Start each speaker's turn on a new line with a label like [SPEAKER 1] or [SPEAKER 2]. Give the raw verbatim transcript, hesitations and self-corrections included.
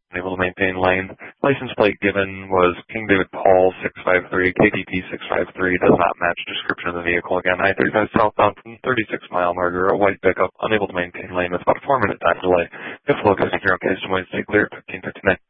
[SPEAKER 1] unable to maintain lane. License plate given was King David Paul six five three, K D P six five three, does not match description of the vehicle. Again, I thirty-five southbound from thirty-six mile marker, a white pickup, unable to maintain lane with about a four minute time delay. Fifth location here on case, take clear, fifteen fifty-nine.